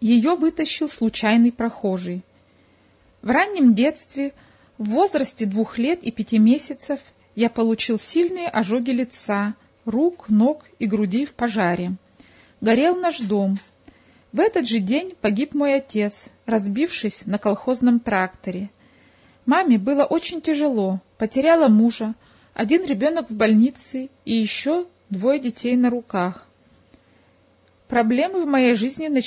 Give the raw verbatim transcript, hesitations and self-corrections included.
Ее вытащил случайный прохожий. В раннем детстве, в возрасте двух лет и пяти месяцев, я получил сильные ожоги лица, рук, ног и груди в пожаре. Горел наш дом. В этот же день погиб мой отец, разбившись на колхозном тракторе. Маме было очень тяжело, потеряла мужа, один ребенок в больнице и еще двое детей на руках. Проблемы в моей жизни начались